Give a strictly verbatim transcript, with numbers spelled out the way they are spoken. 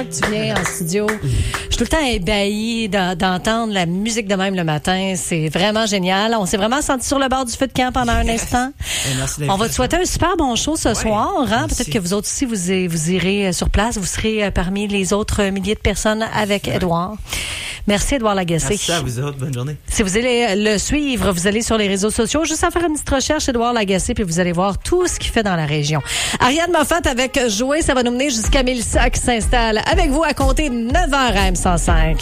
Tu viens en studio. Je suis tout le temps ébahie d'entendre la musique de même le matin. C'est vraiment génial. On s'est vraiment senti sur le bord du feu de camp pendant un instant. On va te souhaiter un super bon show ce ouais, soir. Hein? Peut-être que vous autres aussi, vous, vous irez sur place. Vous serez parmi les autres milliers de personnes avec Édouard. Merci, Édouard Lagacé. Merci à vous autres. Bonne journée. Si vous allez le suivre, vous allez sur les réseaux sociaux, juste à faire une petite recherche, Édouard Lagacé, puis vous allez voir tout ce qu'il fait dans la région. Ariane Moffat avec Jouer, ça va nous mener jusqu'à Mélissa qui s'installe avec vous à compter de neuf heures à M cent cinq.